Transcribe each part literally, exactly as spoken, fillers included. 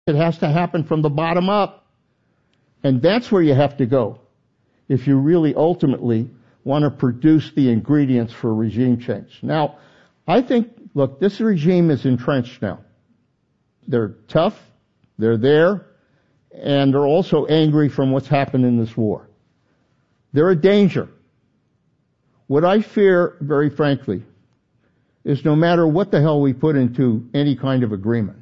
It has to happen from the bottom up. And that's where you have to go if you really ultimately want to produce the ingredients for regime change. Now, I think, look, this regime is entrenched now. They're tough, they're there, and they're also angry from what's happened in this war. They're a danger. What I fear, very frankly, is no matter what the hell we put into any kind of agreement,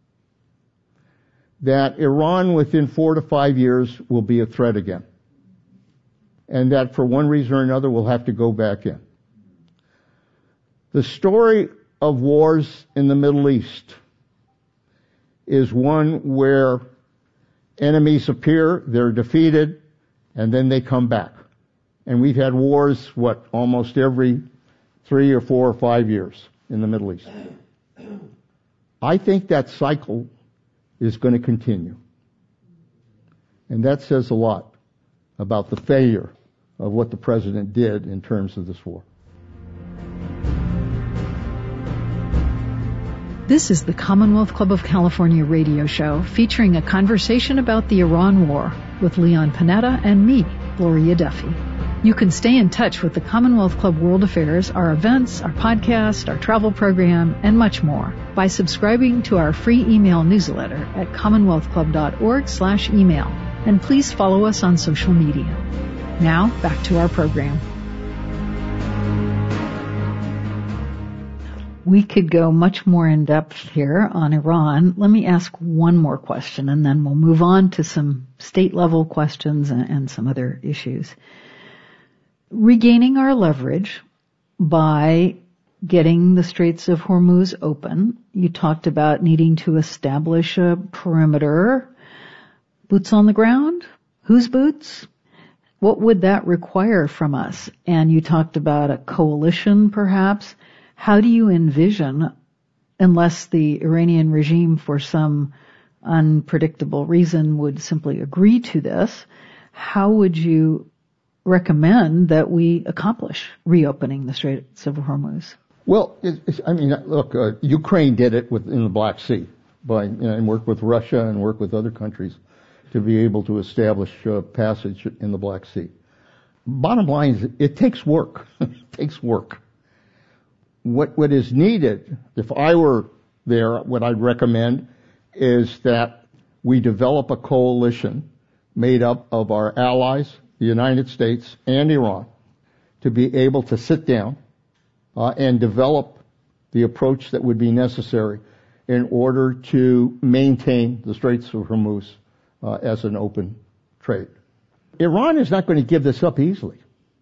that Iran within four to five years will be a threat again. And that for one reason or another we'll have to go back in. The story of wars in the Middle East is one where enemies appear, they're defeated, and then they come back. And we've had wars, what, almost every three or four or five years in the Middle East. I think that cycle is going to continue. And that says a lot about the failure of what the president did in terms of this war. This is the Commonwealth Club of California radio show featuring a conversation about the Iran war with Leon Panetta and me, Gloria Duffy. You can stay in touch with the Commonwealth Club World Affairs, our events, our podcast, our travel program, and much more by subscribing to our free email newsletter at commonwealthclub.org slash email. And please follow us on social media. Now, back to our program. We could go much more in depth here on Iran. Let me ask one more question, and then we'll move on to some state-level questions and, and some other issues. Regaining our leverage by getting the Straits of Hormuz open. You talked about needing to establish a perimeter. Boots on the ground? Whose boots? What would that require from us? And you talked about a coalition, perhaps. How do you envision, unless the Iranian regime for some unpredictable reason would simply agree to this, how would you recommend that we accomplish reopening the Straits of Hormuz? Well, it's, it's, I mean, look, uh, Ukraine did it with, in the Black Sea by, you know, and worked with Russia and worked with other countries to be able to establish uh, passage in the Black Sea. Bottom line is, it takes work. It takes work. What what is needed, if I were there, what I'd recommend is that we develop a coalition made up of our allies, the United States and Iran, to be able to sit down uh, and develop the approach that would be necessary in order to maintain the Straits of Hormuz uh, as an open trade. Iran is not going to give this up easily.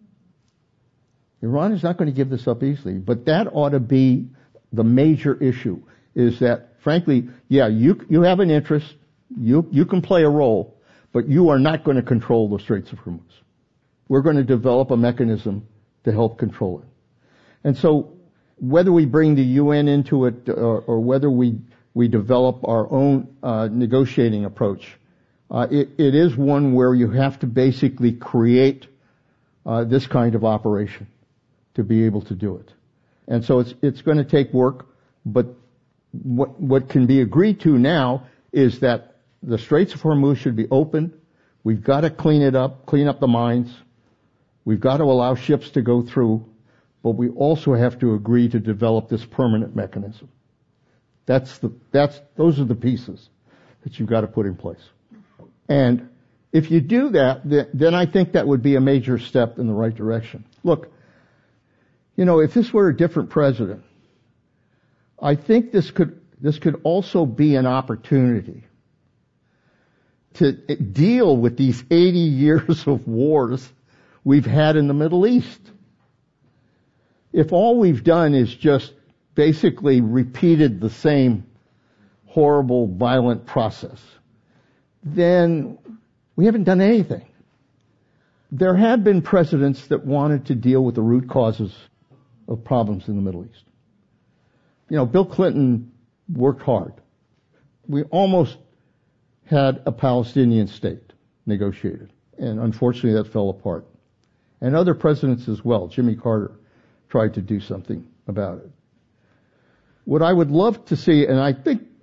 Iran is not going to give this up easily, but that ought to be the major issue, is that, frankly, yeah, you you have an interest, you you can play a role, but you are not going to control the Straits of Hormuz. We're going to develop a mechanism to help control it. And so whether we bring the U N into it or, or whether we we develop our own uh, negotiating approach, uh, it, it is one where you have to basically create uh, this kind of operation to be able to do it. And so it's it's going to take work, but what what can be agreed to now is that the Straits of Hormuz should be open. We've got to clean it up, clean up the mines. We've got to allow ships to go through, but we also have to agree to develop this permanent mechanism. That's the that's those are the pieces that you've got to put in place. And if you do that, then I think that would be a major step in the right direction. Look, you know, if this were a different president, I think this could this could also be an opportunity to deal with these eighty years of wars we've had in the Middle East. If all we've done is just basically repeated the same horrible, violent process, then we haven't done anything. There have been presidents that wanted to deal with the root causes of problems in the Middle East. You know, Bill Clinton worked hard. We almost had a Palestinian state negotiated, and unfortunately that fell apart. And other presidents as well. Jimmy Carter tried to do something about it. What I would love to see, and I think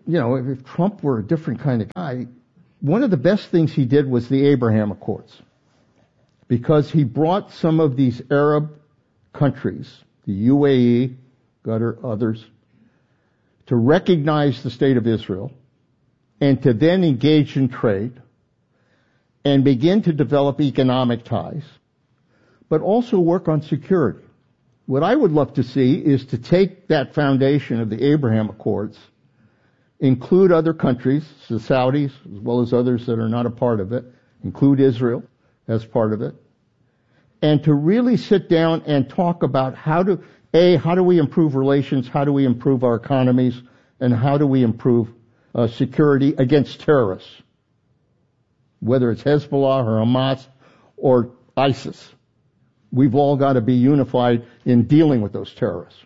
you know, if Trump were a different kind of guy, one of the best things he did was the Abraham Accords, because he brought some of these Arab countries, the U A E, others, to recognize the state of Israel and to then engage in trade and begin to develop economic ties, but also work on security. What I would love to see is to take that foundation of the Abraham Accords, include other countries, the Saudis, as well as others that are not a part of it, include Israel as part of it, and to really sit down and talk about how to, A, how do we improve relations, how do we improve our economies, and how do we improve uh, security against terrorists, whether it's Hezbollah or Hamas or ISIS. We've all got to be unified in dealing with those terrorists.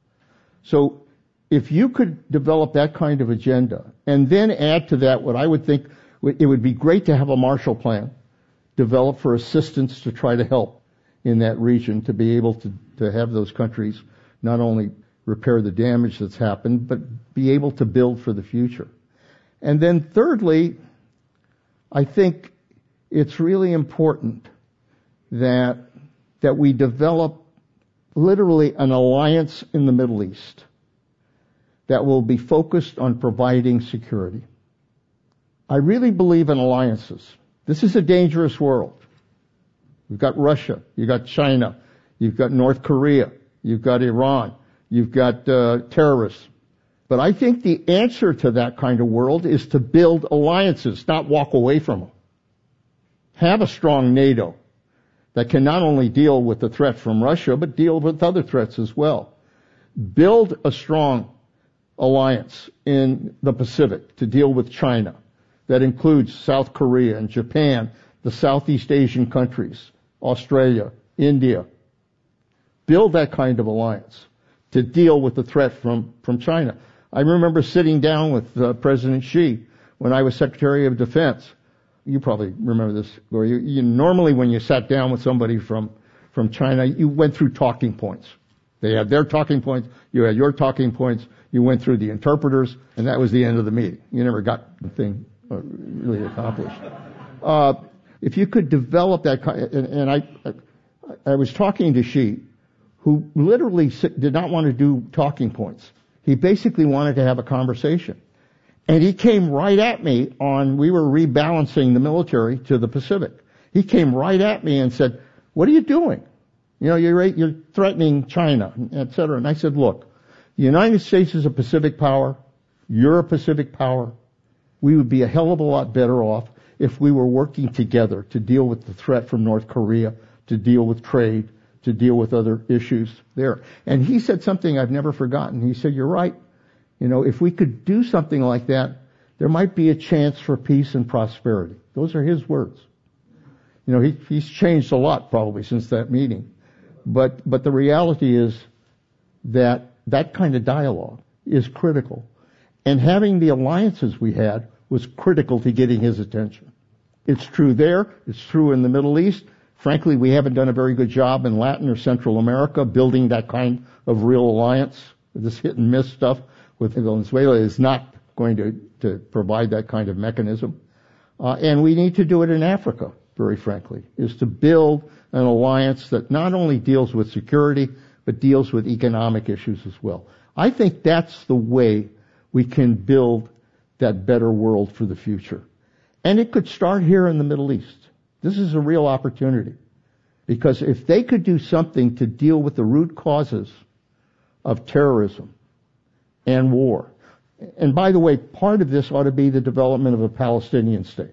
So if you could develop that kind of agenda and then add to that what I would think, it would be great to have a Marshall Plan developed for assistance to try to help in that region, to be able to, to have those countries not only repair the damage that's happened, but be able to build for the future. And then thirdly, I think it's really important that that we develop literally an alliance in the Middle East that will be focused on providing security. I really believe in alliances. This is a dangerous world. You've got Russia, you've got China, you've got North Korea, you've got Iran, you've got uh, terrorists. But I think the answer to that kind of world is to build alliances, not walk away from them. Have a strong NATO that can not only deal with the threat from Russia, but deal with other threats as well. Build a strong alliance in the Pacific to deal with China that includes South Korea and Japan, the Southeast Asian countries, Australia, India. Build that kind of alliance to deal with the threat from, from China. I remember sitting down with uh, President Xi when I was Secretary of Defense. You probably remember this, Gloria. You, you, normally when you sat down with somebody from, from China, you went through talking points. They had their talking points, you had your talking points, you went through the interpreters, and that was the end of the meeting. You never got the thing uh, really accomplished. Uh, if you could develop that kind, and, and I, I, I was talking to Xi, who literally did not want to do talking points. He basically wanted to have a conversation. And he came right at me on, we were rebalancing the military to the Pacific. He came right at me and said, what are you doing? You know, you're, you're threatening China, et cetera. And I said, look, the United States is a Pacific power. You're a Pacific power. We would be a hell of a lot better off if we were working together to deal with the threat from North Korea, to deal with trade, to deal with other issues there. And he said something I've never forgotten. He said, you're right. You know, if we could do something like that, there might be a chance for peace and prosperity. Those are his words. You know, he, he's changed a lot probably since that meeting. But, but the reality is that that kind of dialogue is critical. And having the alliances we had was critical to getting his attention. It's true there. It's true in the Middle East. Frankly, we haven't done a very good job in Latin or Central America building that kind of real alliance. This hit and miss stuff with Venezuela is not going to, to provide that kind of mechanism. Uh, and we need to do it in Africa, very frankly, is to build an alliance that not only deals with security, but deals with economic issues as well. I think that's the way we can build that better world for the future. And it could start here in the Middle East. This is a real opportunity. Because if they could do something to deal with the root causes of terrorism and war. And by the way, part of this ought to be the development of a Palestinian state.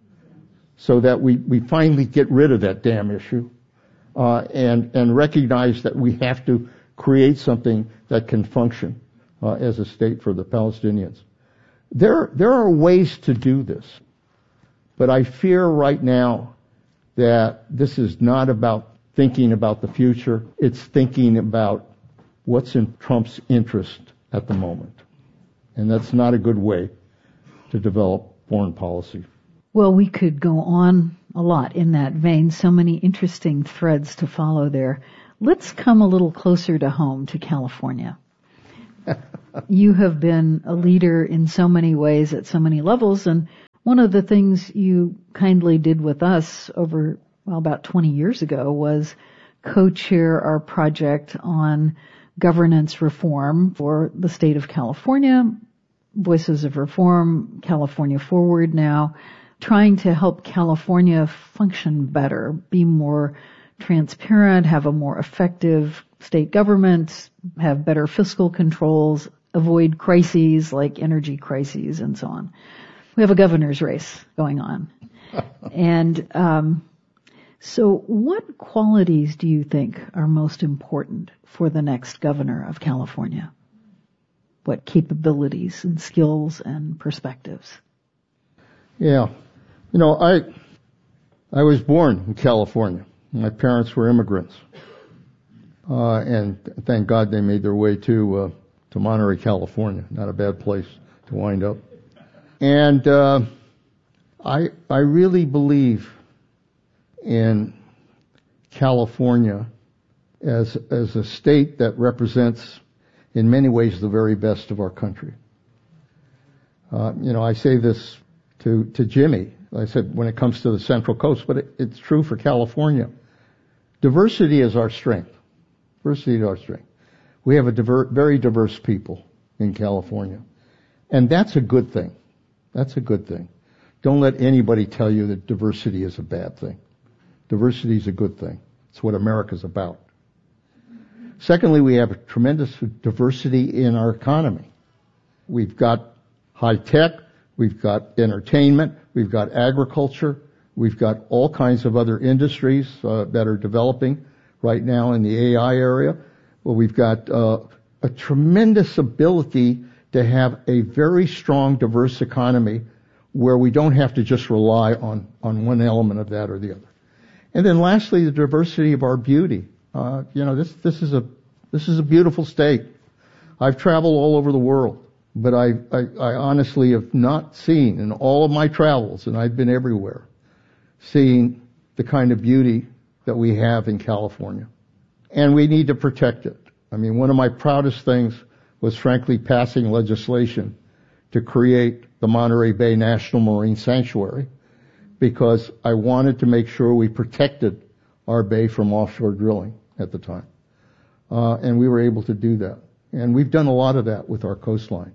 So that we, we finally get rid of that damn issue, uh, and, and recognize that we have to create something that can function, uh, as a state for the Palestinians. There, there are ways to do this. But I fear right now that this is not about thinking about the future. It's thinking about what's in Trump's interest at the moment. And that's not a good way to develop foreign policy. Well, we could go on a lot in that vein. So many interesting threads to follow there. Let's come a little closer to home, to California. You have been a leader in so many ways at so many levels, and one of the things you kindly did with us over, well, about twenty years ago was co-chair our project on governance reform for the state of California, Voices of Reform, California Forward now, trying to help California function better, be more transparent, have a more effective state government, have better fiscal controls, avoid crises like energy crises and so on. We have a governor's race going on. and um, so what qualities do you think are most important for the next governor of California? What capabilities and skills and perspectives? Yeah. You know, I I was born in California. My parents were immigrants. Uh, and thank God they made their way to uh, to Monterey, California. Not a bad place to wind up. And uh, I I really believe in California as as a state that represents, in many ways, the very best of our country. Uh, you know, I say this to to Jimmy. I said when it comes to the Central Coast, but it, it's true for California. Diversity is our strength. Diversity is our strength. We have a diver, very diverse people in California, and that's a good thing. That's a good thing. Don't let anybody tell you that diversity is a bad thing. Diversity is a good thing. It's what America's about. Secondly, we have a tremendous diversity in our economy. We've got high tech, we've got entertainment, we've got agriculture, we've got all kinds of other industries uh, that are developing right now in the A I area. Well, we've got uh, a tremendous ability to have a very strong, diverse economy where we don't have to just rely on, on one element of that or the other. And then lastly, the diversity of our beauty. Uh, you know, this, this is a, this is a beautiful state. I've traveled all over the world, but I, I, I honestly have not seen in all of my travels, and I've been everywhere, seeing the kind of beauty that we have in California. And we need to protect it. I mean, one of my proudest things was frankly passing legislation to create the Monterey Bay National Marine Sanctuary, because I wanted to make sure we protected our bay from offshore drilling at the time. Uh, and we were able to do that. And we've done a lot of that with our coastline.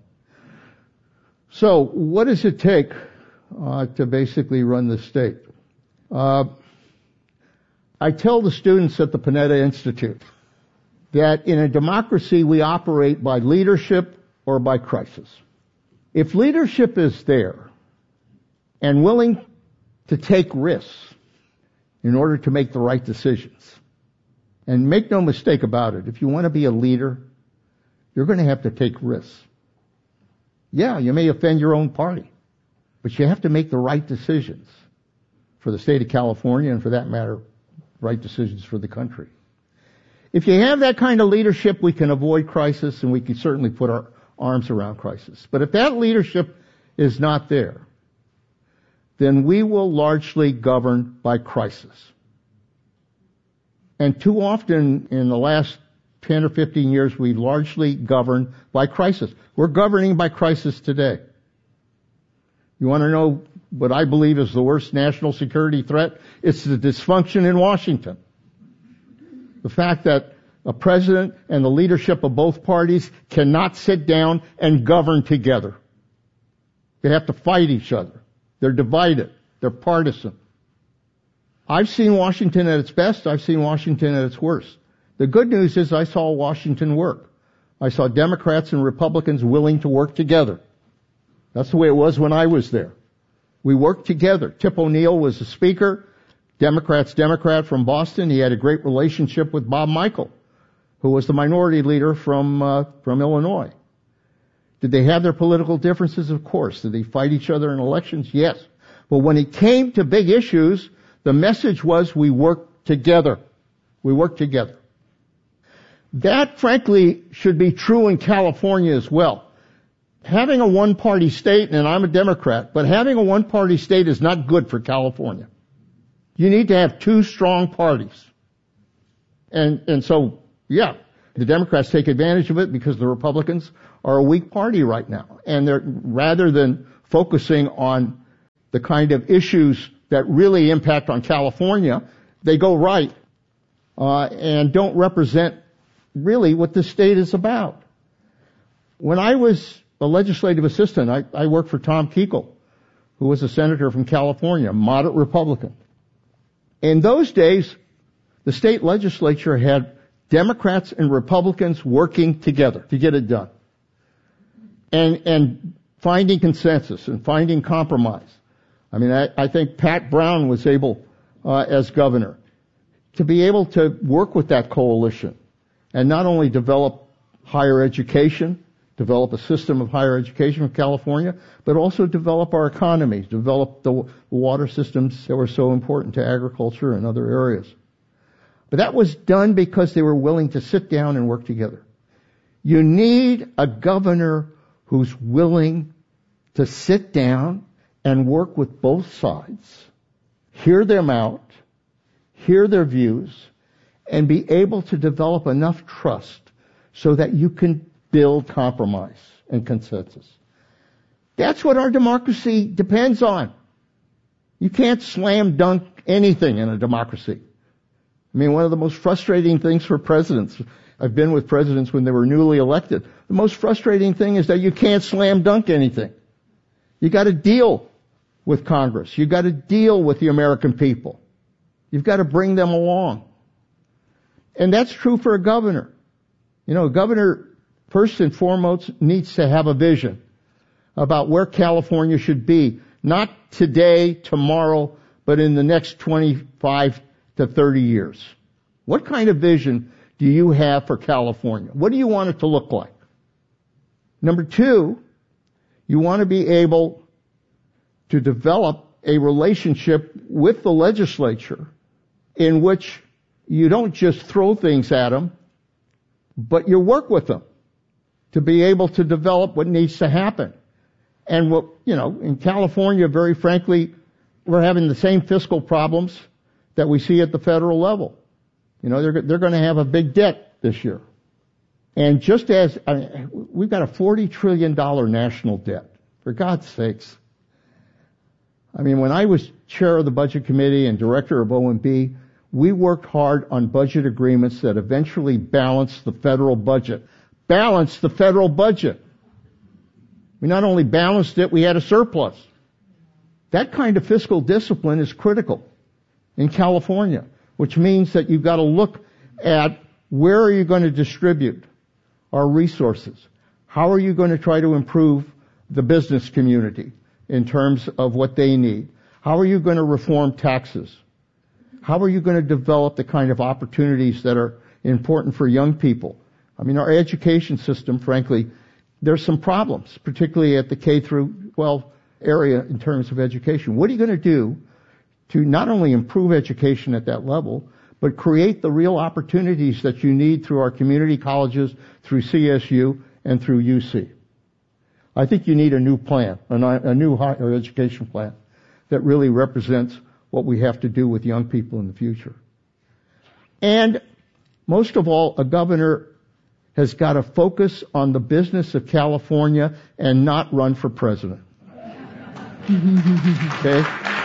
So what does it take uh, to basically run the state? Uh, I tell the students at the Panetta Institute that in a democracy we operate by leadership or by crisis. If leadership is there and willing to take risks in order to make the right decisions, and make no mistake about it, if you want to be a leader, you're going to have to take risks. Yeah, you may offend your own party, but you have to make the right decisions for the state of California and, for that matter, right decisions for the country. If you have that kind of leadership, we can avoid crisis, and we can certainly put our arms around crisis. But if that leadership is not there, then we will largely govern by crisis. And too often in the last ten or fifteen years, we largely govern by crisis. We're governing by crisis today. You want to know what I believe is the worst national security threat? It's the dysfunction in Washington. The fact that a president and the leadership of both parties cannot sit down and govern together. They have to fight each other. They're divided. They're partisan. I've seen Washington at its best. I've seen Washington at its worst. The good news is I saw Washington work. I saw Democrats and Republicans willing to work together. That's the way it was when I was there. We worked together. Tip O'Neill was the speaker. Democrats, Democrat from Boston. He had a great relationship with Bob Michel, who was the minority leader from uh, from Illinois. Did they have their political differences? Of course. Did they fight each other in elections? Yes. But when it came to big issues, the message was we work together. We work together. That, frankly, should be true in California as well. Having a one-party state, and I'm a Democrat, but having a one-party state is not good for California. You need to have two strong parties. And, and so, yeah, the Democrats take advantage of it because the Republicans are a weak party right now. And they're, rather than focusing on the kind of issues that really impact on California, they go right, uh, and don't represent really what the state is about. When I was a legislative assistant, I, I worked for Tom Kuechel, who was a senator from California, moderate Republican. In those days, the state legislature had Democrats and Republicans working together to get it done. And, and finding consensus and finding compromise. I mean, I, I think Pat Brown was able, uh, as governor, to be able to work with that coalition and not only develop higher education, develop a system of higher education in California, but also develop our economy, develop the water systems that were so important to agriculture and other areas. But that was done because they were willing to sit down and work together. You need a governor who's willing to sit down and work with both sides, hear them out, hear their views, and be able to develop enough trust so that you can build compromise and consensus. That's what our democracy depends on. You can't slam dunk anything in a democracy. I mean, one of the most frustrating things for presidents, I've been with presidents when they were newly elected, the most frustrating thing is that you can't slam dunk anything. You got to deal with Congress. You got to deal with the American people. You've got to bring them along. And that's true for a governor. You know, a governor, first and foremost, needs to have a vision about where California should be, not today, tomorrow, but in the next twenty-five to thirty years. What kind of vision do you have for California? What do you want it to look like? Number two, you want to be able to develop a relationship with the legislature in which you don't just throw things at them, but you work with them to be able to develop what needs to happen. And what, you know, in California, very frankly, we're having the same fiscal problems that we see at the federal level. You know, they're, they're going to have a big debt this year. And just as, I mean, we've got a forty trillion dollars national debt, for God's sakes. I mean, when I was chair of the budget committee and director of O M B, we worked hard on budget agreements that eventually balanced the federal budget. Balanced the federal budget. We not only balanced it, we had a surplus. That kind of fiscal discipline is critical in California, which means that you've got to look at where are you going to distribute our resources? How are you going to try to improve the business community in terms of what they need? How are you going to reform taxes? How are you going to develop the kind of opportunities that are important for young people? I mean, our education system, frankly, there's some problems, particularly at the K through twelve area in terms of education. What are you going to do to not only improve education at that level, but create the real opportunities that you need through our community colleges, through C S U, and through U C? I think you need a new plan, a new higher education plan that really represents what we have to do with young people in the future. And most of all, a governor has got to focus on the business of California and not run for president. Okay?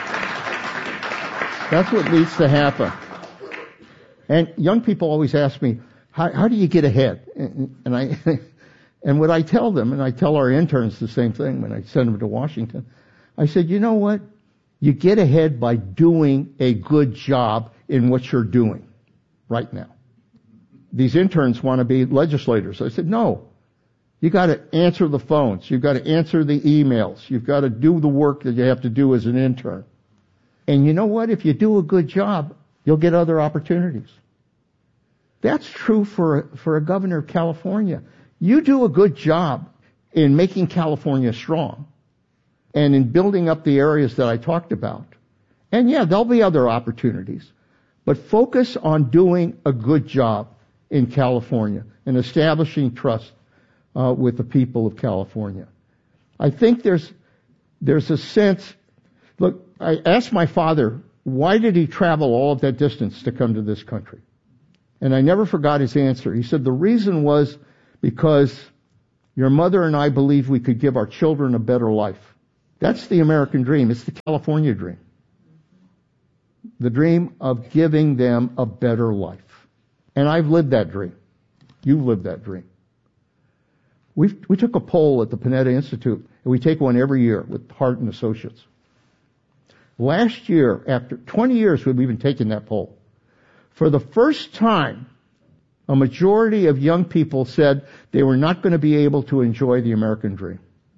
That's what needs to happen. And young people always ask me, how, how do you get ahead? And, and I, and what I tell them, and I tell our interns the same thing when I send them to Washington, I said, you know what? You get ahead by doing a good job in what you're doing right now. These interns want to be legislators. I said, no. You got to answer the phones. You've got to answer the emails. You've got to do the work that you have to do as an intern. And you know what? If you do a good job, you'll get other opportunities. That's true for, for a governor of California. You do a good job in making California strong and in building up the areas that I talked about. And yeah, there'll be other opportunities. But focus on doing a good job in California and establishing trust uh, with the people of California. I think there's there's a sense. Look, I asked my father, why did he travel all of that distance to come to this country? And I never forgot his answer. He said the reason was because Your mother and I believed we could give our children a better life. That's the American dream. It's the California dream. The dream of giving them a better life. And I've lived that dream. You've lived that dream. We we took a poll at the Panetta Institute, and we take one every year with Hart and Associates. Last year, after twenty years we've been taking that poll, for the first time, a majority of young people said they were not going to be able to enjoy the American dream.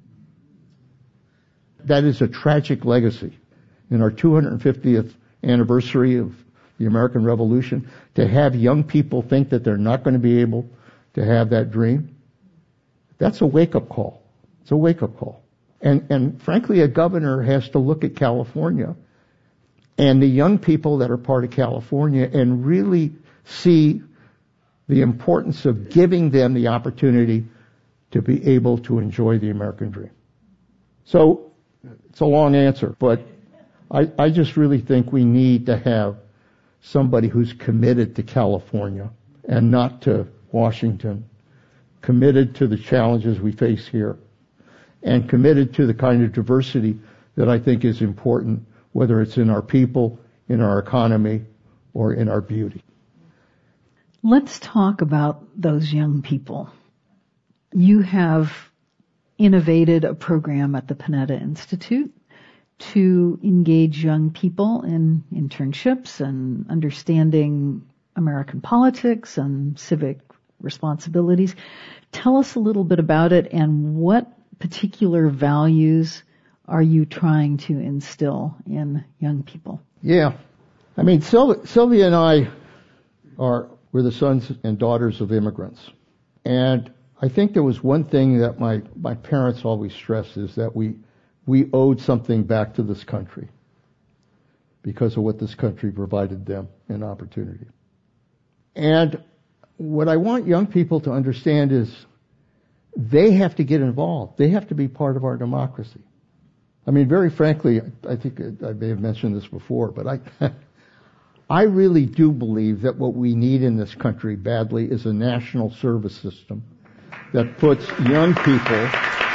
That is a tragic legacy in our two hundred fiftieth anniversary of the American Revolution, to have young people think that they're not going to be able to have that dream. That's a wake-up call. It's a wake-up call. And, and frankly, a governor has to look at California and the young people that are part of California and really see the importance of giving them the opportunity to be able to enjoy the American dream. So, it's a long answer, but I, I just really think we need to have somebody who's committed to California and not to Washington, committed to the challenges we face here, and committed to the kind of diversity that I think is important, whether it's in our people, in our economy, or in our beauty. Let's talk about those young people. You have innovated a program at the Panetta Institute to engage young people in internships and understanding American politics and civic responsibilities. Tell us a little bit about it, and what particular values are you trying to instill in young people? Yeah. I mean, Syl- Sylvia and I are, we're the sons and daughters of immigrants. And I think there was one thing that my, my parents always stressed, is that we we owed something back to this country because of what this country provided them in opportunity. And what I want young people to understand is they have to get involved. They have to be part of our democracy. I mean, very frankly, I think I may have mentioned this before, but I I really do believe that what we need in this country badly is a national service system that puts young people,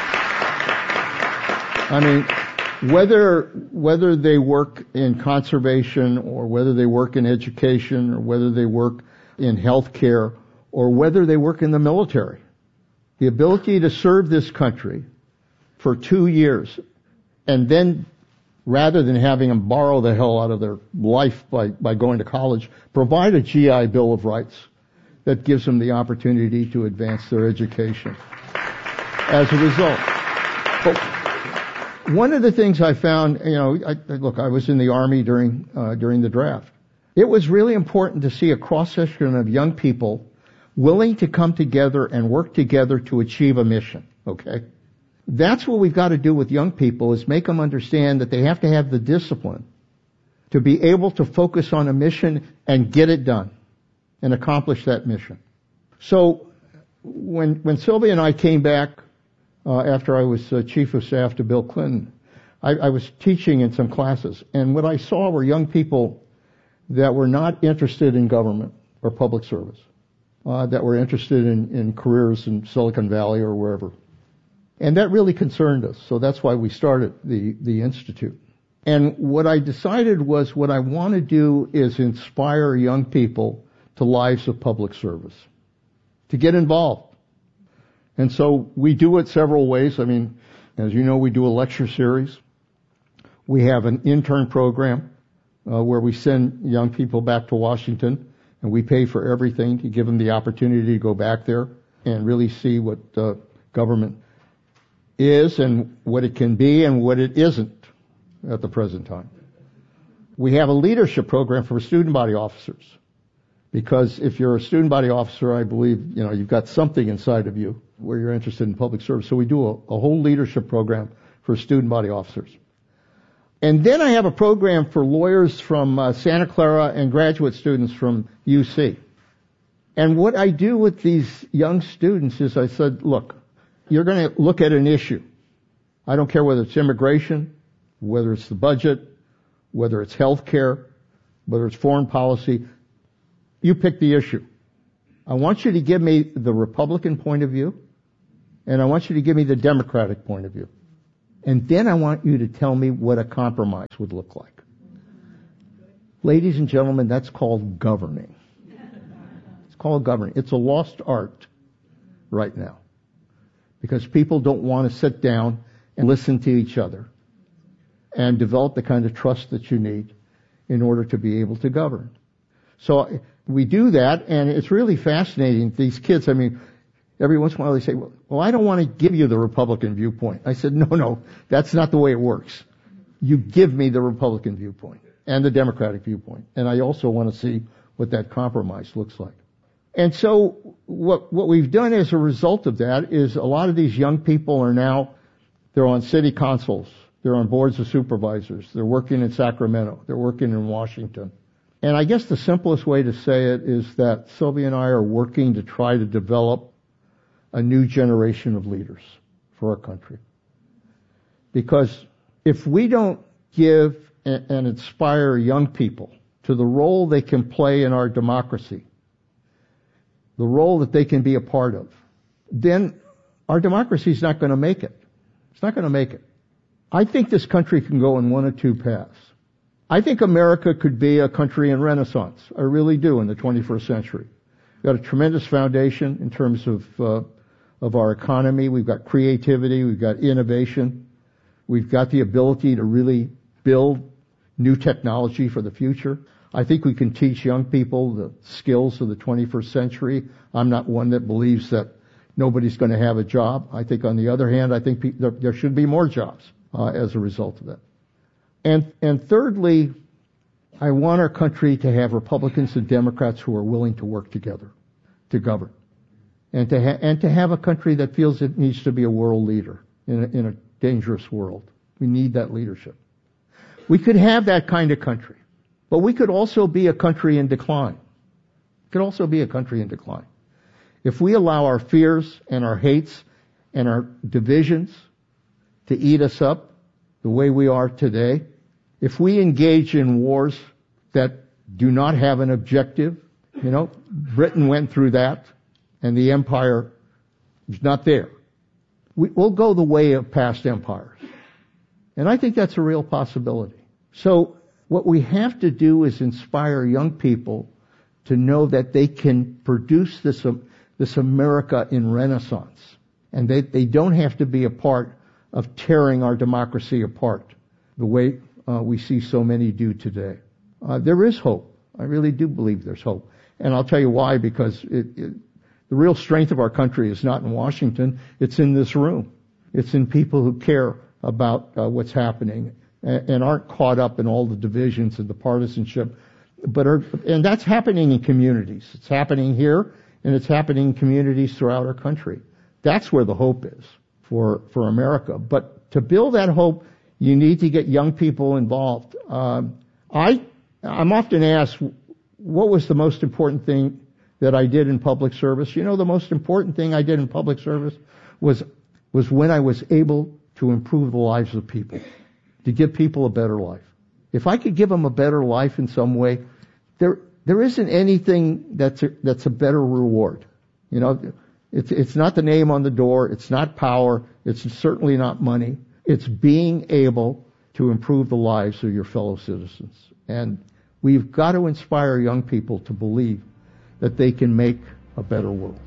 I mean, whether whether they work in conservation or whether they work in education or whether they work in healthcare or whether they work in the military, the ability to serve this country for two years and then, rather than having them borrow the hell out of their life by, by going to college, provide a G I Bill of Rights that gives them the opportunity to advance their education as a result. But one of the things I found, you know, I, look, I was in the Army during uh, during the draft. It was really important to see a cross-section of young people willing to come together and work together to achieve a mission, okay? That's what we've got to do with young people, is make them understand that they have to have the discipline to be able to focus on a mission and get it done and accomplish that mission. So when when Sylvia and I came back uh, after I was uh, chief of staff to Bill Clinton, I, I was teaching in some classes, and what I saw were young people that were not interested in government or public service, uh, that were interested in, in careers in Silicon Valley or wherever. And that really concerned us, so that's why we started the, the Institute. And what I decided was, what I want to do is inspire young people to lives of public service, to get involved. And so we do it several ways. I mean, as you know, we do a lecture series. We have an intern program uh, where we send young people back to Washington, and we pay for everything to give them the opportunity to go back there and really see what uh, government is and what it can be and what it isn't at the present time. We have a leadership program for student body officers, because if you're a student body officer, I believe, you know, you've got something inside of you where you're interested in public service. So we do a, a whole leadership program for student body officers. And then I have a program for lawyers from uh, Santa Clara and graduate students from U C. And what I do with these young students is I said, look, you're going to look at an issue. I don't care whether it's immigration, whether it's the budget, whether it's health care, whether it's foreign policy. You pick the issue. I want you to give me the Republican point of view, And I want you to give me the Democratic point of view. And then I want you to tell me what a compromise would look like. Ladies and gentlemen, that's called governing. It's called governing. It's a lost art right now. Because people don't want to sit down and listen to each other and develop the kind of trust that you need in order to be able to govern. So we do that, and it's really fascinating. These kids, I mean, every once in a while they say, well, well, I don't want to give you the Republican viewpoint. I said, no, no, that's not the way it works. You give me the Republican viewpoint and the Democratic viewpoint. And I also want to see what that compromise looks like. And so what, what we've done as a result of that is a lot of these young people are now, they're on city councils, they're on boards of supervisors, they're working in Sacramento, they're working in Washington. And I guess the simplest way to say it is that Sylvia and I are working to try to develop a new generation of leaders for our country. Because if we don't give and inspire young people to the role they can play in our democracy, the role that they can be a part of, then our democracy is not going to make it. It's not going to make it. I think this country can go in one of two paths. I think America could be a country in renaissance. I really do in the twenty-first century. We've got a tremendous foundation in terms of uh, of our economy. We've got creativity. We've got innovation. We've got the ability to really build new technology for the future. I think we can teach young people the skills of the twenty-first century. I'm not one that believes that nobody's going to have a job. I think on the other hand, I think pe- there, there should be more jobs uh, as a result of that. And, and thirdly, I want our country to have Republicans and Democrats who are willing to work together to govern. And to, ha- and to have a country that feels it needs to be a world leader in a, in a dangerous world. We need that leadership. We could have that kind of country. But we could also be a country in decline. We could also be a country in decline. If we allow our fears and our hates and our divisions to eat us up the way we are today, if we engage in wars that do not have an objective, you know, Britain went through that and the empire is not there. We, we'll go the way of past empires. And I think that's a real possibility. So what we have to do is inspire young people to know that they can produce this, um, this America in renaissance. And they, they don't have to be a part of tearing our democracy apart the way uh, we see so many do today. Uh, there is hope. I really do believe there's hope. And I'll tell you why, because it, it, the real strength of our country is not in Washington. It's in this room. It's in people who care about uh, what's happening and, and aren't caught up in all the divisions and the partisanship. But are, and that's happening in communities. It's happening here, and it's happening in communities throughout our country. That's where the hope is for, for America. But to build that hope, you need to get young people involved. Um, I, I'm often asked, what was the most important thing that I did in public service? You know, the most important thing I did in public service was, was when I was able to improve the lives of people, to give people a better life. If I could give them a better life in some way, there, there isn't anything that's a, that's a better reward. You know, It's, it's not the name on the door. It's not power. It's certainly not money. It's being able to improve the lives of your fellow citizens. And we've got to inspire young people to believe that they can make a better world.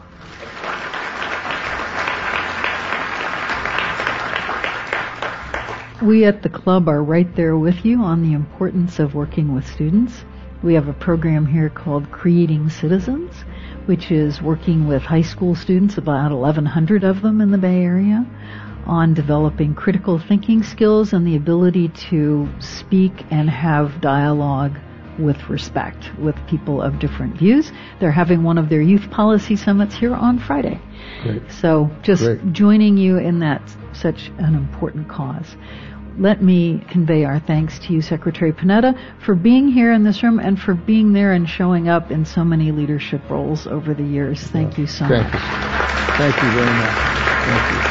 We at the club are right there with you on the importance of working with students. We have a program here called Creating Citizens, which is working with high school students, about eleven hundred of them in the Bay Area, on developing critical thinking skills and the ability to speak and have dialogue with respect with people of different views. They're having one of their youth policy summits here on Friday. Great. So just Great. joining you in that such an important cause. Let me convey our thanks to you, Secretary Panetta, for being here in this room and for being there and showing up in so many leadership roles over the years. Thank you so Thank much. You. Thank you very much. Thank you.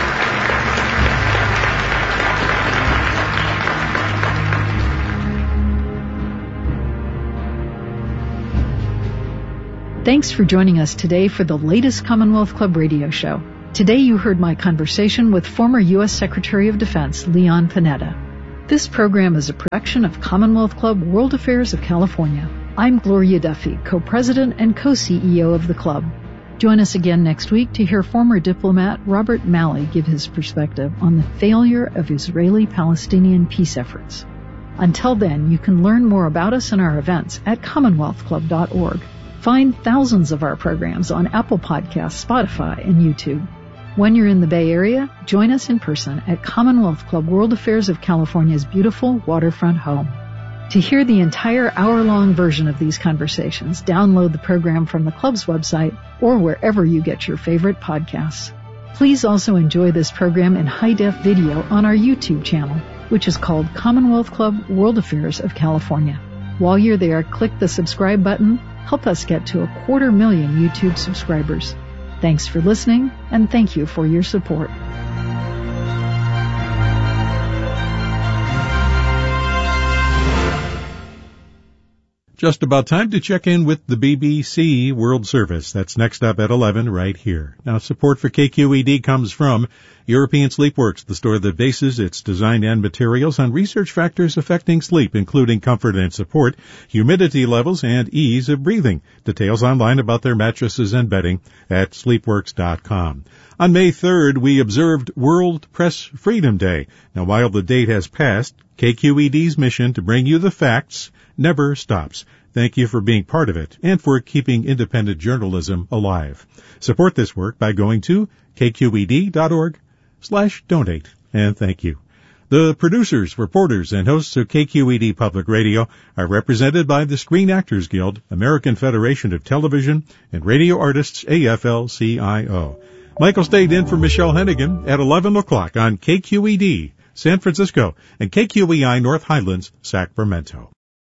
Thanks for joining us today for the latest Commonwealth Club radio show. Today you heard my conversation with former U S Secretary of Defense Leon Panetta. This program is a production of Commonwealth Club World Affairs of California. I'm Gloria Duffy, co-president and co-C E O of the club. Join us again next week to hear former diplomat Robert Malley give his perspective on the failure of Israeli-Palestinian peace efforts. Until then, you can learn more about us and our events at commonwealth club dot org. Find thousands of our programs on Apple Podcasts, Spotify, and YouTube. When you're in the Bay Area, join us in person at Commonwealth Club World Affairs of California's beautiful waterfront home. To hear the entire hour-long version of these conversations, download the program from the club's website or wherever you get your favorite podcasts. Please also enjoy this program in high-def video on our YouTube channel, which is called Commonwealth Club World Affairs of California. While you're there, click the subscribe button. Help us get to a quarter million YouTube subscribers. Thanks for listening, and thank you for your support. Just about time to check in with the B B C World Service. That's next up at eleven right here. Now, support for K Q E D comes from European Sleepworks, the store that bases its design and materials on research factors affecting sleep, including comfort and support, humidity levels, and ease of breathing. Details online about their mattresses and bedding at sleepworks dot com. On May third, we observed World Press Freedom Day. Now, while the date has passed, K Q E D's mission to bring you the facts never stops. Thank you for being part of it and for keeping independent journalism alive. Support this work by going to k q e d dot org slash donate. And thank you. The producers, reporters, and hosts of K Q E D Public Radio are represented by the Screen Actors Guild, American Federation of Television and Radio Artists, A F L C I O. Michael stayed in for Michelle Hennigan at eleven o'clock on K Q E D, San Francisco, and K Q E I North Highlands, Sacramento.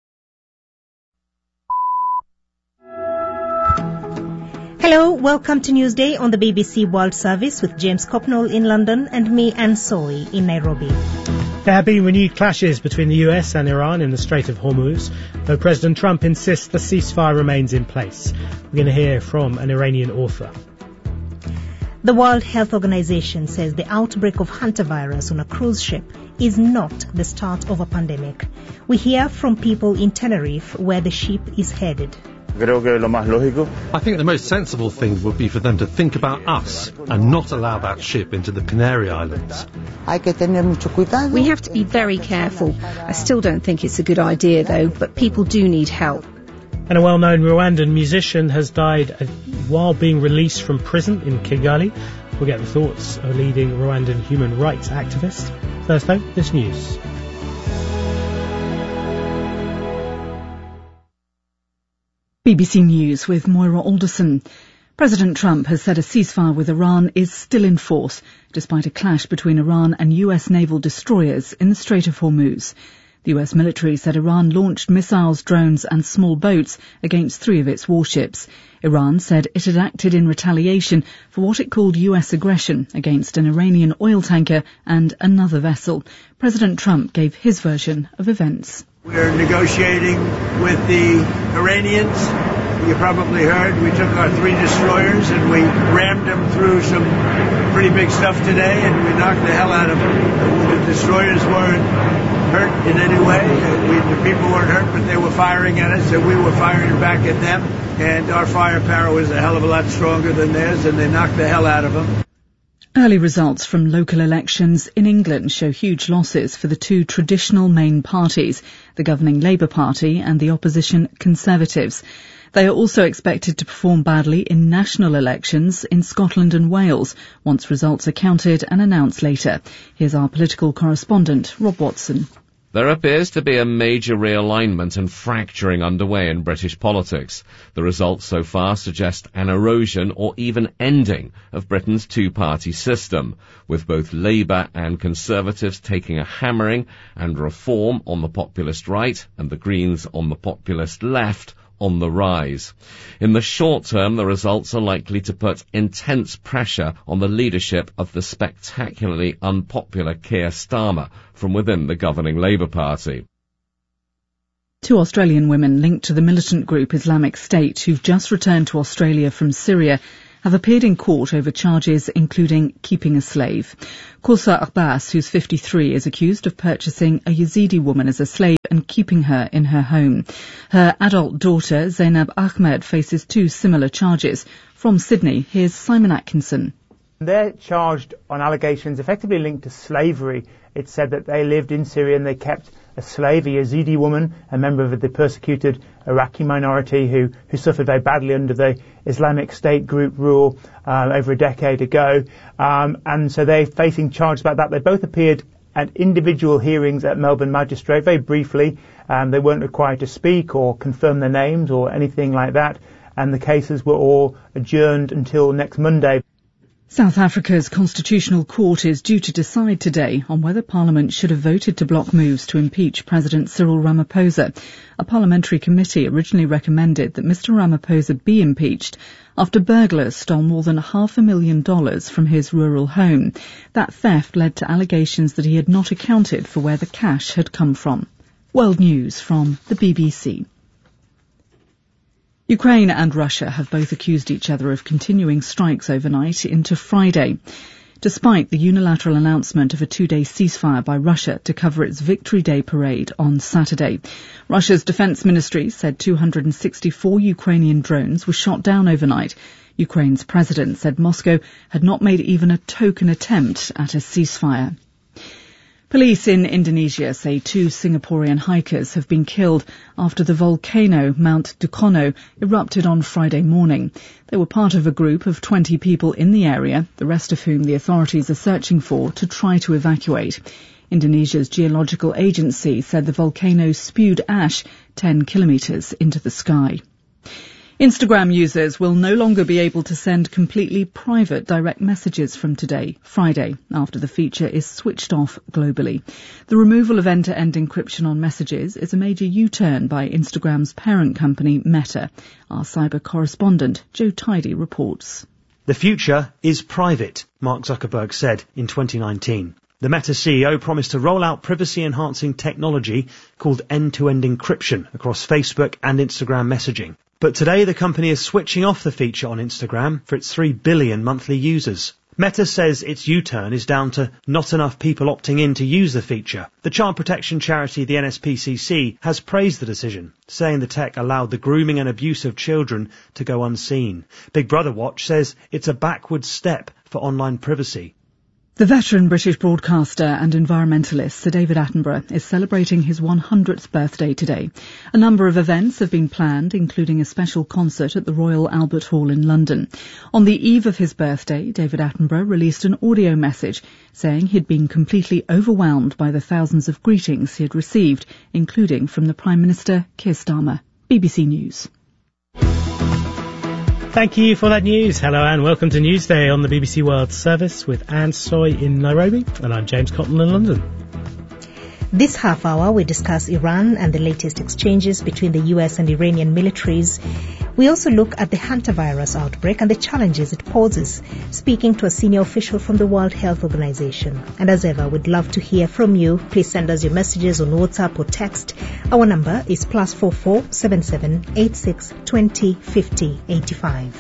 Hello, welcome to Newsday on the B B C World Service with James Copnall in London and me, Anne Soy, in Nairobi. There have been renewed clashes between the U S and Iran in the Strait of Hormuz, though President Trump insists the ceasefire remains in place. We're going to hear from an Iranian author. The World Health Organization says the outbreak of hantavirus on a cruise ship is not the start of a pandemic. We hear from people in Tenerife, where the ship is headed. I think the most sensible thing would be for them to think about us and not allow that ship into the Canary Islands. We have to be very careful. I still don't think it's a good idea, though, but people do need help. And a well-known Rwandan musician has died while being released from prison in Kigali. We'll get the thoughts of a leading Rwandan human rights activist. First though, this news. B B C News with Moira Alderson. President Trump has said a ceasefire with Iran is still in force, despite a clash between Iran and U S naval destroyers in the Strait of Hormuz. The U S military said Iran launched missiles, drones and small boats against three of its warships. Iran said it had acted in retaliation for what it called U S aggression against an Iranian oil tanker and another vessel. President Trump gave his version of events. We're negotiating with the Iranians. You probably heard we took our three destroyers and we rammed them through some pretty big stuff today, and we knocked the hell out of them. The destroyers weren't hurt in any way. We, the people weren't hurt, but they were firing at us, and we were firing back at them. And our firepower was a hell of a lot stronger than theirs, and they knocked the hell out of them. Early results from local elections in England show huge losses for the two traditional main parties, the governing Labour Party and the opposition Conservatives. They are also expected to perform badly in national elections in Scotland and Wales, once results are counted and announced later. Here's our political correspondent, Rob Watson. There appears to be a major realignment and fracturing underway in British politics. The results so far suggest an erosion or even ending of Britain's two-party system, with both Labour and Conservatives taking a hammering and Reform on the populist right and the Greens on the populist left on the rise. In the short term, the results are likely to put intense pressure on the leadership of the spectacularly unpopular Keir Starmer from within the governing Labour Party. Two Australian women linked to the militant group Islamic State, who've just returned to Australia from Syria, have appeared in court over charges including keeping a slave. Kausa Abbas, who's fifty-three, is accused of purchasing a Yazidi woman as a slave and keeping her in her home. Her adult daughter, Zainab Ahmed, faces two similar charges. From Sydney, here's Simon Atkinson. They're charged on allegations effectively linked to slavery. It's said that they lived in Syria and they kept a slave, a Yazidi woman, a member of the persecuted Iraqi minority who, who suffered very badly under the Islamic State group rule uh, over a decade ago. Um, and so they're facing charges about that. They both appeared at individual hearings at Melbourne Magistrate, very briefly. Um, they weren't required to speak or confirm their names or anything like that. And the cases were all adjourned until next Monday. South Africa's Constitutional Court is due to decide today on whether Parliament should have voted to block moves to impeach President Cyril Ramaphosa. A parliamentary committee originally recommended that Mister Ramaphosa be impeached after burglars stole more than half a million dollars from his rural home. That theft led to allegations that he had not accounted for where the cash had come from. World News from the B B C. Ukraine and Russia have both accused each other of continuing strikes overnight into Friday, despite the unilateral announcement of a two-day ceasefire by Russia to cover its Victory Day parade on Saturday. Russia's defense ministry said two hundred sixty-four Ukrainian drones were shot down overnight. Ukraine's president said Moscow had not made even a token attempt at a ceasefire. Police in Indonesia say two Singaporean hikers have been killed after the volcano Mount Dukono erupted on Friday morning. They were part of a group of twenty people in the area, the rest of whom the authorities are searching for to try to evacuate. Indonesia's geological agency said the volcano spewed ash ten kilometres into the sky. Instagram users will no longer be able to send completely private direct messages from today, Friday, after the feature is switched off globally. The removal of end-to-end encryption on messages is a major U-turn by Instagram's parent company, Meta. Our cyber correspondent, Joe Tidy, reports. The future is private, Mark Zuckerberg said in twenty nineteen. The Meta C E O promised to roll out privacy-enhancing technology called end-to-end encryption across Facebook and Instagram messaging. But today the company is switching off the feature on Instagram for its three billion monthly users. Meta says its U-turn is down to not enough people opting in to use the feature. The child protection charity, the N S P C C, has praised the decision, saying the tech allowed the grooming and abuse of children to go unseen. Big Brother Watch says it's a backward step for online privacy. The veteran British broadcaster and environmentalist Sir David Attenborough is celebrating his one hundredth birthday today. A number of events have been planned, including a special concert at the Royal Albert Hall in London. On the eve of his birthday, David Attenborough released an audio message saying he'd been completely overwhelmed by the thousands of greetings he had received, including from the Prime Minister, Keir Starmer. B B C News. Thank you for that news. Hello and welcome to Newsday on the B B C World Service with Anne Soy in Nairobi, and I'm James Cotton in London. This half hour we discuss Iran and the latest exchanges between the U S and Iranian militaries. We also look at the hantavirus outbreak and the challenges it poses, speaking to a senior official from the World Health Organization. And as ever, we'd love to hear from you. Please send us your messages on WhatsApp or text. Our number is plus four four seven seven eight six twenty fifty eighty five.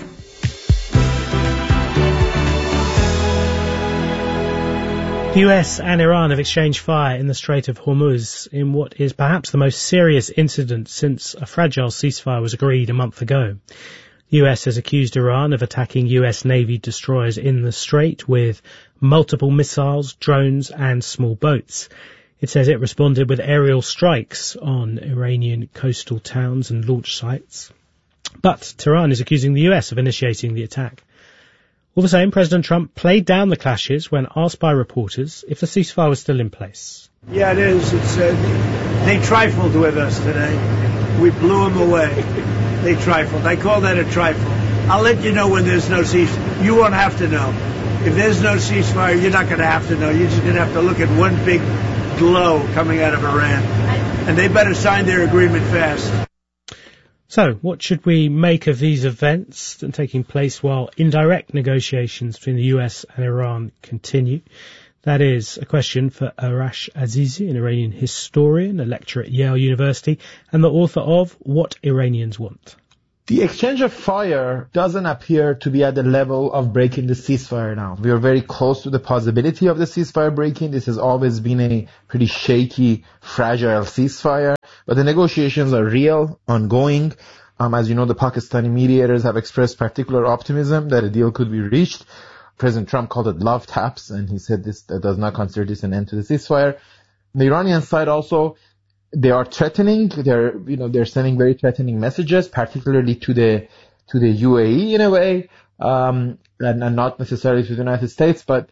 The U S and Iran have exchanged fire in the Strait of Hormuz in what is perhaps the most serious incident since a fragile ceasefire was agreed a month ago. The U S has accused Iran of attacking U S Navy destroyers in the strait with multiple missiles, drones and small boats. It says it responded with aerial strikes on Iranian coastal towns and launch sites. But Tehran is accusing the U S of initiating the attack. All the same, President Trump played down the clashes when asked by reporters if the ceasefire was still in place. Yeah, it is. It's, uh, they trifled with us today. We blew them away. They trifled. I call that a trifle. I'll let you know when there's no ceasefire. You won't have to know. If there's no ceasefire, you're not going to have to know. You're just going to have to look at one big glow coming out of Iran. And they better sign their agreement fast. So, what should we make of these events taking place while indirect negotiations between the U S and Iran continue? That is a question for Arash Azizi, an Iranian historian, a lecturer at Yale University, and the author of What Iranians Want. The exchange of fire doesn't appear to be at the level of breaking the ceasefire now. We are very close to the possibility of the ceasefire breaking. This has always been a pretty shaky, fragile ceasefire. But the negotiations are real, ongoing. Um, as you know, the Pakistani mediators have expressed particular optimism that a deal could be reached. President Trump called it love taps, and he said this uh, does not consider this an end to the ceasefire. The Iranian side also, they are threatening. They're, you know, they're sending very threatening messages, particularly to the to the U A E in a way, um, and, and not necessarily to the United States. But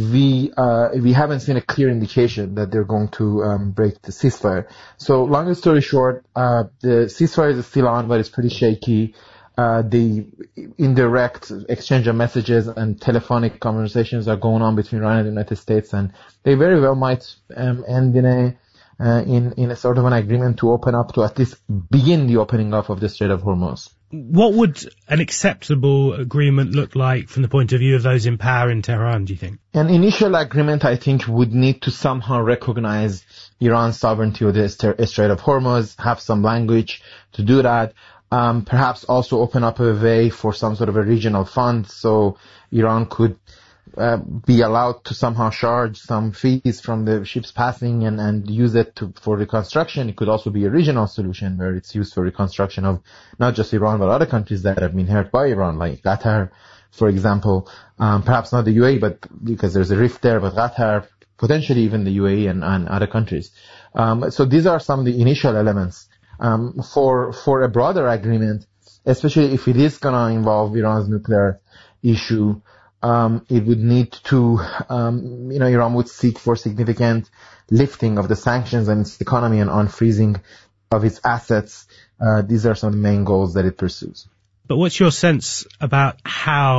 we uh, we haven't seen a clear indication that they're going to um, break the ceasefire. So, long story short, uh, the ceasefire is still on, but it's pretty shaky. Uh, the indirect exchange of messages and telephonic conversations are going on between Iran and the United States, and they very well might um, end in a Uh, in, in a sort of an agreement to open up, to at least begin the opening up of the Strait of Hormuz. What would an acceptable agreement look like from the point of view of those in power in Tehran, do you think? An initial agreement, I think, would need to somehow recognize Iran's sovereignty of the Strait of Hormuz, have some language to do that, um, perhaps also open up a way for some sort of a regional fund so Iran could Uh, be allowed to somehow charge some fees from the ships passing and, and use it to, for reconstruction. It could also be a regional solution where it's used for reconstruction of not just Iran, but other countries that have been hurt by Iran, like Qatar, for example. Um, perhaps not the U A E, but because there's a rift there, but Qatar, potentially even the U A E and, and other countries. Um, so these are some of the initial elements. Um, for, for a broader agreement, especially if it is going to involve Iran's nuclear issue, Um, it would need to, um, you know, Iran would seek for significant lifting of the sanctions and its economy and unfreezing of its assets. Uh, these are some of the main goals that it pursues. But what's your sense about how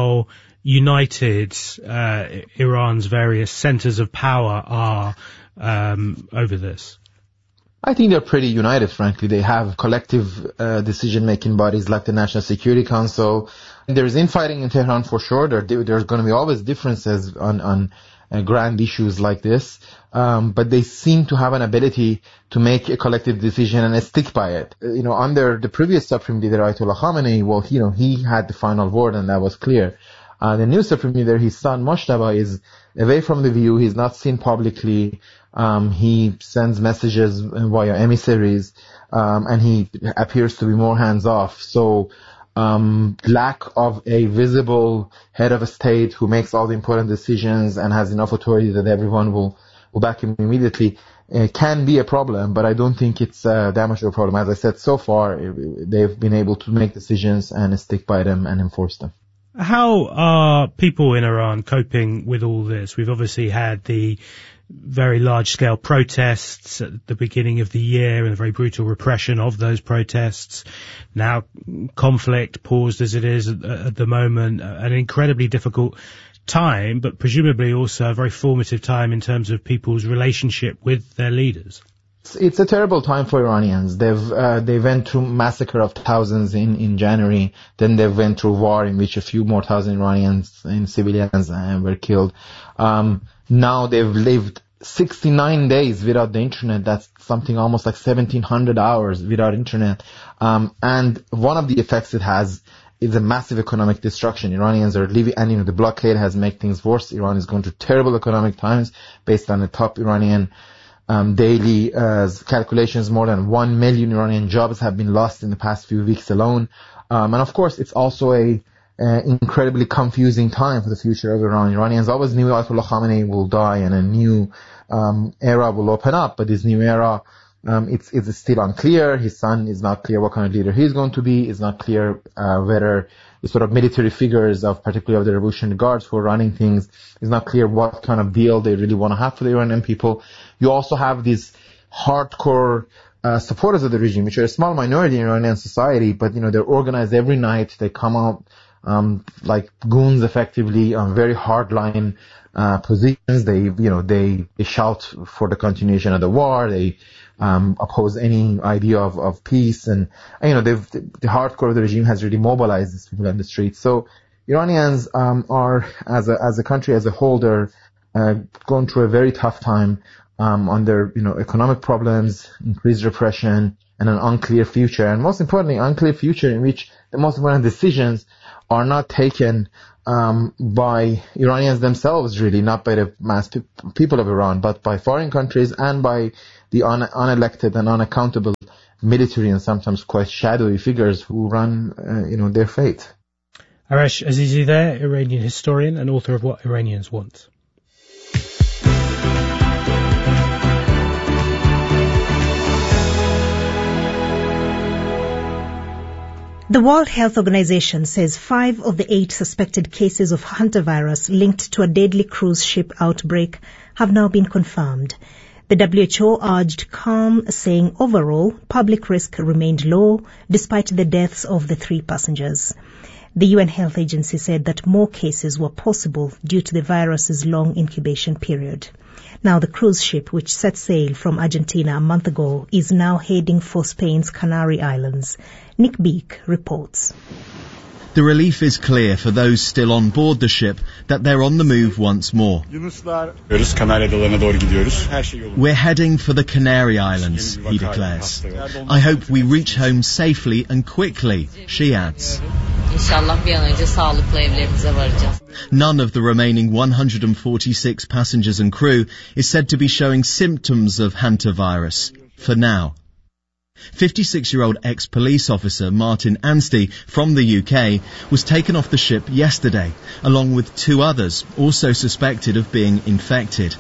united uh, Iran's various centers of power are um, over this? I think they're pretty united, frankly. They have collective uh, decision-making bodies like the National Security Council. There's infighting in Tehran for sure. There, there's going to be always differences on, on uh, grand issues like this. Um, but they seem to have an ability to make a collective decision and stick by it. Uh, you know, under the previous Supreme Leader, Ayatollah Khamenei, well, you know, he had the final word and that was clear. Uh, the new Supreme Leader, his son, Moshtaba, is away from the view. He's not seen publicly. Um, he sends messages via emissaries, um, and he appears to be more hands-off. So, um, lack of a visible head of a state who makes all the important decisions and has enough authority that everyone will, will back him immediately uh, can be a problem, but I don't think it's uh, that much of a problem. As I said, so far, they've been able to make decisions and stick by them and enforce them. How are people in Iran coping with all this? We've obviously had the very large-scale protests at the beginning of the year and the very brutal repression of those protests. Now, conflict, paused as it is at, at the moment, an incredibly difficult time, but presumably also a very formative time in terms of people's relationship with their leaders. It's a terrible time for Iranians. They've uh, they went through massacre of thousands in, in January. Then they went through war in which a few more thousand Iranians and civilians uh, were killed. Um, now they've lived sixty-nine days without the internet. That's something almost like seventeen hundred hours without internet. Um, and one of the effects it has is a massive economic destruction. Iranians are living, and you know, the blockade has made things worse. Iran is going through terrible economic times based on the top Iranian Um, daily uh, calculations. More than one million Iranian jobs have been lost in the past few weeks alone. Um, and of course, it's also a uh, incredibly confusing time for the future of Iran. Iranians always knew Ayatollah Khamenei will die and a new um, era will open up, but this new era, um, it's, it's still unclear. His son is not clear what kind of leader he's going to be. It's not clear uh, whether the sort of military figures of particularly of the Revolutionary Guards who are running things, it's not clear what kind of deal they really want to have for the Iranian people. You also have these hardcore uh, supporters of the regime, which are a small minority in Iranian society, but you know, they're organized every night. They come out um, like goons effectively on very hardline uh, positions. They, you know, they, they shout for the continuation of the war. They um, oppose any idea of, of peace, and, and you know, they've, the, the hardcore of the regime has really mobilized these people on the streets. So Iranians um, are, as a as a country as a whole, they're uh, going through a very tough time um, under, you know, economic problems, increased repression, and an unclear future. And most importantly, unclear future in which the most important decisions are not taken um, by Iranians themselves, really, not by the mass pe- people of Iran, but by foreign countries and by the un- unelected and unaccountable military and sometimes quite shadowy figures who run, uh, you know, their fate. Arash Azizi there, Iranian historian and author of What Iranians Want. The World Health Organization says five of the eight suspected cases of hantavirus linked to a deadly cruise ship outbreak have now been confirmed. The W H O urged calm, saying overall public risk remained low despite the deaths of the three passengers. The U N Health Agency said that more cases were possible due to the virus's long incubation period. Now, the cruise ship, which set sail from Argentina a month ago, is now heading for Spain's Canary Islands. Nick Beek reports. The relief is clear for those still on board the ship that they're on the move once more. We're heading for the Canary Islands, he declares. I hope we reach home safely and quickly, she adds. None of the remaining one hundred forty-six passengers and crew is said to be showing symptoms of hantavirus, for now. fifty-six-year-old ex-police officer Martin Anstey from the U K was taken off the ship yesterday, along with two others also suspected of being infected.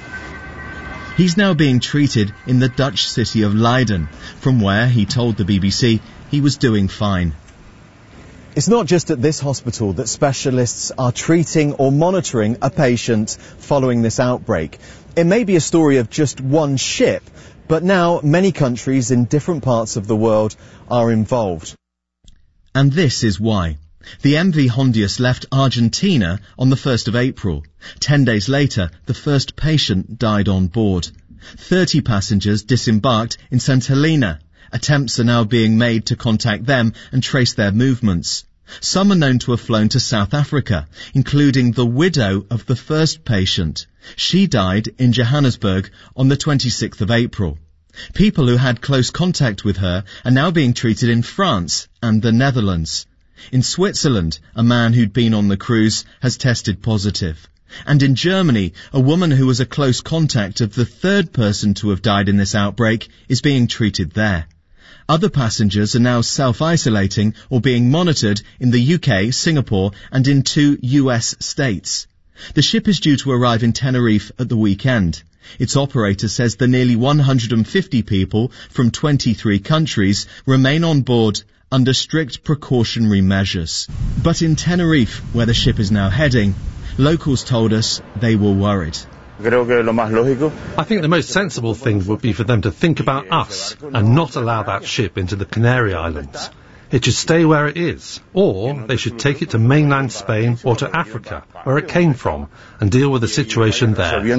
He's now being treated in the Dutch city of Leiden, from where, he told the B B C, he was doing fine. It's not just at this hospital that specialists are treating or monitoring a patient following this outbreak. It may be a story of just one ship, but now many countries in different parts of the world are involved. And this is why. The M V Hondius left Argentina on the first of April. Ten days later, the first patient died on board. Thirty passengers disembarked in Saint Helena. Attempts are now being made to contact them and trace their movements. Some are known to have flown to South Africa, including the widow of the first patient. She died in Johannesburg on the twenty-sixth of April. People who had close contact with her are now being treated in France and the Netherlands. In Switzerland, a man who'd been on the cruise has tested positive. And in Germany, a woman who was a close contact of the third person to have died in this outbreak is being treated there. Other passengers are now self-isolating or being monitored in the U K, Singapore, and in two U S states. The ship is due to arrive in Tenerife at the weekend. Its operator says the nearly one hundred fifty people from twenty-three countries remain on board under strict precautionary measures. But in Tenerife, where the ship is now heading, locals told us they were worried. I think the most sensible thing would be for them to think about us and not allow that ship into the Canary Islands. It should stay where it is, or they should take it to mainland Spain or to Africa, where it came from, and deal with the situation there. We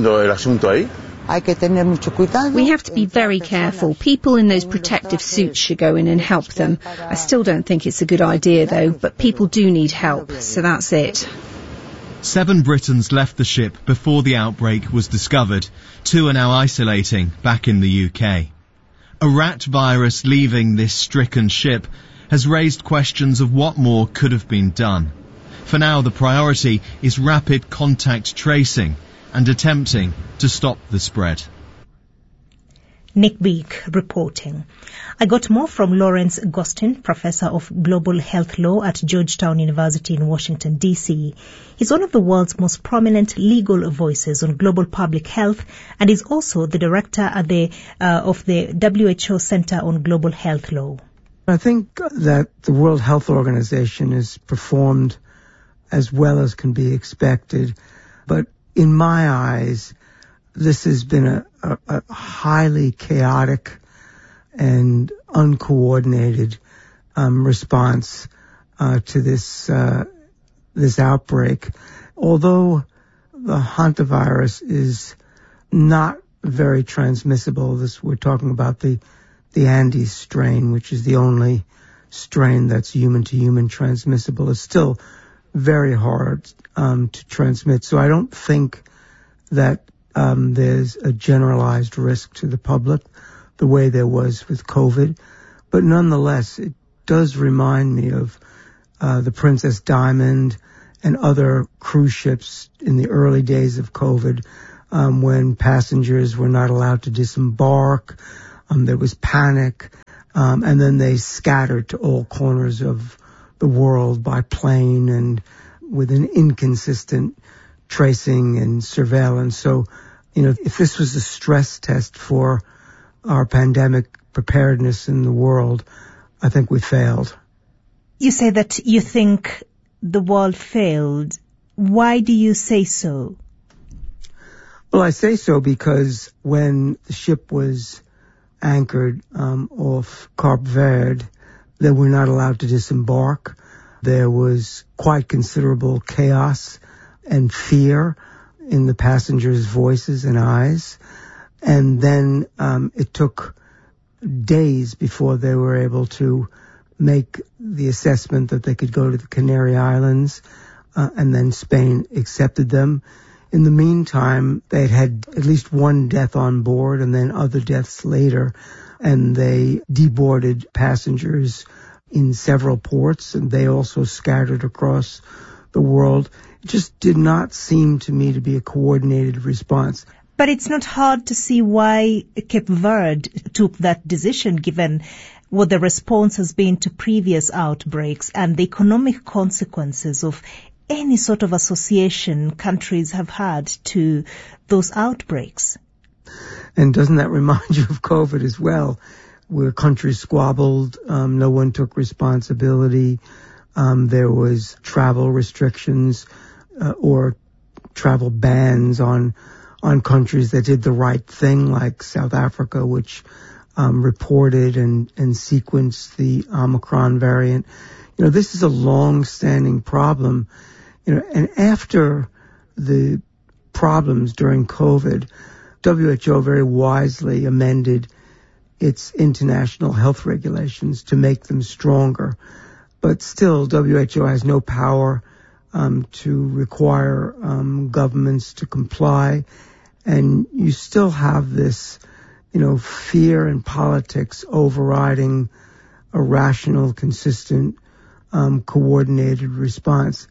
have to be very careful. People in those protective suits should go in and help them. I still don't think it's a good idea, though, but people do need help, so that's it. Seven Britons left the ship before the outbreak was discovered. Two are now isolating back in the U K. A rat virus leaving this stricken ship has raised questions of what more could have been done. For now, the priority is rapid contact tracing and attempting to stop the spread. Nick Beek reporting. I got more from Lawrence Gostin, Professor of Global Health Law at Georgetown University in Washington, D C He's one of the world's most prominent legal voices on global public health and is also the director at the, uh, of the W H O Center on Global Health Law. I think that the World Health Organization has performed as well as can be expected, but in my eyes, this has been a, a, a highly chaotic and uncoordinated um, response uh, to this uh, this outbreak. Although the hantavirus is not very transmissible, this we're talking about the the Andes strain, which is the only strain that's human-to-human transmissible, is still very hard um, to transmit. So I don't think that um, there's a generalized risk to the public, the way there was with COVID. But nonetheless, it does remind me of uh, the Princess Diamond and other cruise ships in the early days of COVID, um, when passengers were not allowed to disembark. Um, there was panic, um, and then they scattered to all corners of the world by plane and with an inconsistent tracing and surveillance. So, you know, if this was a stress test for our pandemic preparedness in the world, I think we failed. You say that you think the world failed. Why do you say so? Well, I say so because when the ship was anchored um, off Cape Verde, they were not allowed to disembark. There was quite considerable chaos and fear in the passengers' voices and eyes. And then um, it took days before they were able to make the assessment that they could go to the Canary Islands, uh, and then Spain accepted them. In the meantime, they'd had at least one death on board and then other deaths later, and they deboarded passengers in several ports, and they also scattered across the world. It just did not seem to me to be a coordinated response. But it's not hard to see why Cape Verde took that decision, given what the response has been to previous outbreaks and the economic consequences of any sort of association countries have had to those outbreaks. And doesn't that remind you of COVID as well, where countries squabbled, um, no one took responsibility, um, there was travel restrictions uh, or travel bans on on countries that did the right thing, like South Africa, which um, reported and, and sequenced the Omicron variant. You know, this is a long-standing problem. You know, and after the problems during COVID, W H O very wisely amended its international health regulations to make them stronger. But still, W H O has no power um, to require um, governments to comply. And you still have this, you know, fear and politics overriding a rational, consistent, um, coordinated response.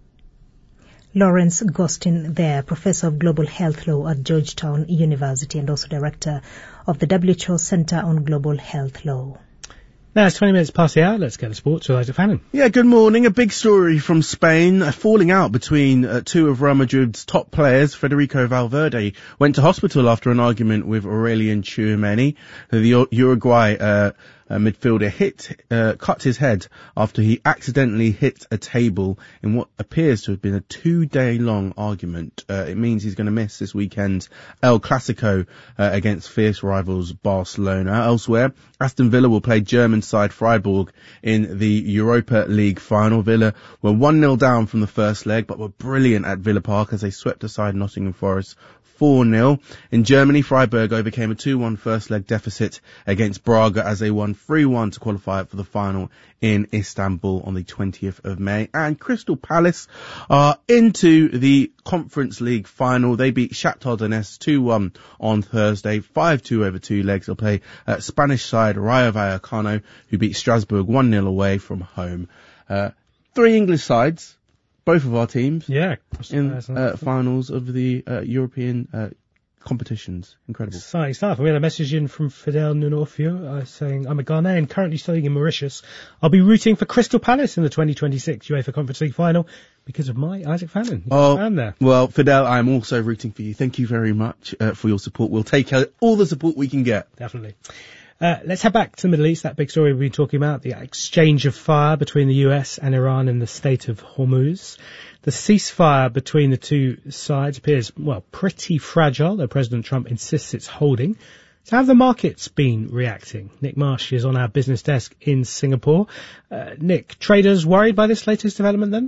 Lawrence Gostin there, Professor of Global Health Law at Georgetown University and also Director of the W H O Center on Global Health Law. Now it's twenty minutes past the hour. Let's go to sports with Isaac Fannin. Yeah, good morning. A big story from Spain. A falling out between uh, two of Real Madrid's top players. Federico Valverde went to hospital after an argument with Aurelien Tchouameni. The Uruguay uh, uh, midfielder hit, uh, cut his head after he accidentally hit a table in what appears to have been a two-day long argument. Uh, it means he's going to miss this weekend's El Clasico uh, against fierce rivals Barcelona. Elsewhere, Aston Villa will play German side Freiburg in the Europa League final. Villa were one nil down from the first leg, but were brilliant at Villa Park as they swept aside Nottingham Forest four nil. In Germany, Freiburg overcame a two one first leg deficit against Braga as they won three one to qualify for the final in Istanbul on the twentieth of May. And Crystal Palace are into the Conference League final. They beat Shakhtar Donetsk two one on Thursday, five two over two legs. They'll play uh, Spanish side Rayo Vallecano, who beat Strasbourg one nil away from home. Uh, three English sides, both of our teams, yeah, in uh, finals of the uh, European uh, competitions. Incredible. Exciting stuff. We had a message in from Fidel Nunofio uh, saying, I'm a Ghanaian currently studying in Mauritius. I'll be rooting for Crystal Palace in the twenty twenty-six UEFA Conference League final because of my Isaac Fannin. Oh, fan there. Well, Fidel, I'm also rooting for you. Thank you very much uh, for your support. We'll take uh, all the support we can get. Definitely. Uh, let's head back to the Middle East, that big story we've been talking about, the exchange of fire between the U S and Iran in the Strait of Hormuz. The ceasefire between the two sides appears, well, pretty fragile, though President Trump insists it's holding. So how have the markets been reacting? Nick Marsh is on our business desk in Singapore. Uh, Nick, traders worried by this latest development then?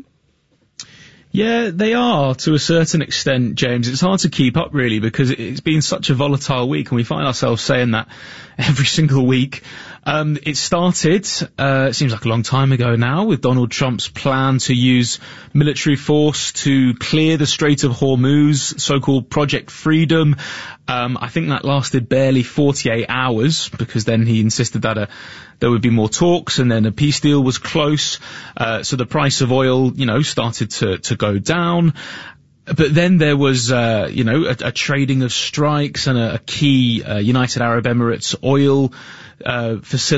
Yeah, they are to a certain extent, James. It's hard to keep up really because it's been such a volatile week and we find ourselves saying that every single week. Um, it started, uh, it seems like a long time ago now, with Donald Trump's plan to use military force to clear the Strait of Hormuz, so-called Project Freedom. Um, I think that lasted barely forty-eight hours, because then he insisted that a, there would be more talks, and then a peace deal was close. Uh, so the price of oil, you know, started to, to go down. But then there was, uh, you know, a, a trading of strikes and a, a key uh, United Arab Emirates oil uh, facility